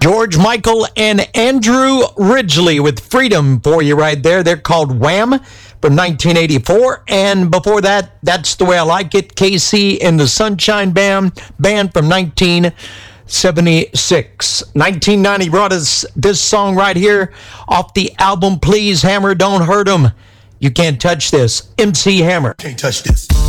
George Michael and Andrew Ridgeley with Freedom for you right there. They're called Wham from 1984. And before that, That's the Way I Like It, KC and the Sunshine Band from 1976. 1990 brought us this song right here off the album Please Hammer Don't Hurt 'Em. You can't touch this. MC Hammer. Can't touch this.